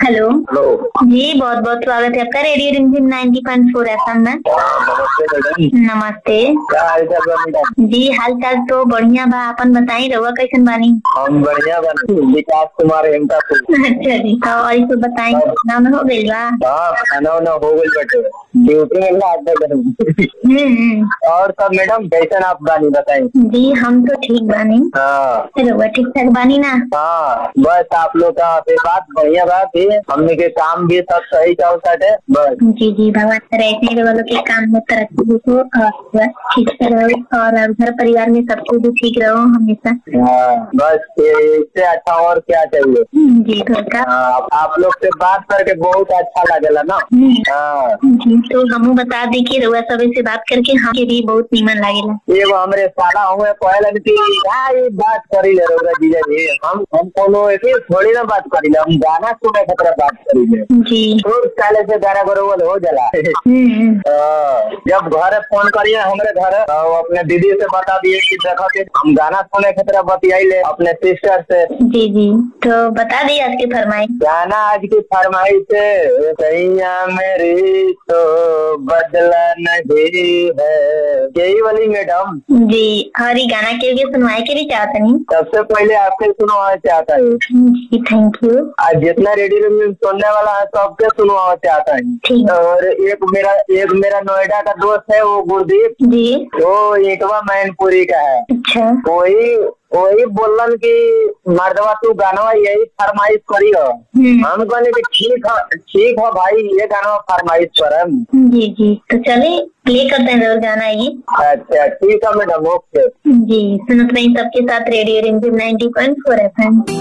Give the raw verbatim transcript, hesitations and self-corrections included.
Hello. Hello जी बहुत बहुत स्वागत है आपका रेडियो रिमझिम नाइन्टी पॉइंट फोर एफएम में। नमस्ते मैडम। नमस्ते। क्या हाल चाल बा मैडम? जी हाल चाल तो बढ़िया बा, अपन बताई रहुआ कैसन बानी? हम बढ़िया बानी। विकास कुमार हेमता को। अच्छा जी, तो और तो बताई नाम हो गई बा? हाँ खाना वाना हो गई बटे ड्यूटी में ना आता हम्म। और सब मैडम कैसन आप बानी बताई? जी हम तो ठीक बानी। हाँ रहुआ ठीक ठाक बानी ना? हाँ बस आप लोग का फिर बात बढ़िया बात है। हमने के काम भी सब सही चल सके बस। जी जी भगवान करे ऐसे ही वालों के काम में तरक्की हो और ठीक से रहो और घर परिवार में सबको भी ठीक रहो हमेशा। हाँ बस इससे अच्छा और क्या चाहिए। जी तो का हाँ, आप लोग से बात करके बहुत अच्छा लगेला ना। हाँ जी तो हमू बता दी कि रउआ सब से बात करके हमें भी बहुत नीमन लागेला। एगो हमरे साला हुए कहलन कि क्या ये बात करी ले रउरा जीजा जी। हम हम कोनो ऐसे थोड़ी ना बात करी ले, हम गाना सुने खातिर बात करी ले। जी खूब साले से गाना बरोबर हो जाला। हम्म। हाँ, जब घर फोन करिए हमरे घर तो अपने दीदी से बता दिए कि देखो कि हम गाना सुने खातिर बतियाइले अपने सिस्टर से। जी जी तो बता दी आज की फरमाइश। गाना आज की फरमाइश है सैया मेरी तो बदला नहीं है, यही वाली मैडम। जी और ये गाना के लिए सुनवाए के लिए चाहते नहीं? सबसे पहले आपसे सुनवाना चाहता है। जी थैंक यू। आज जितना रेडियो में सुनने वाला है सबके सुनवाना चाहता है। ठीक। और एक मेरा एक मेरा नोएडा का दोस्त है वो गुरदीप जी वो एकवा मैनपुरी का है। अच्छा वही वही बोलन कि मर्दवा तू गाना यही फरमाइश करी हो। हम कहने की ठीक है ठीक है भाई ये गाना फरमाइश कर। जी जी तो चले प्ले करते हैं जरूर गाना ये। अच्छा ठीक है मैडम ओके। जी सुनत रही सबके साथ रेडियो रिमझिम नाइन्टी पॉइंट फोर एफएम।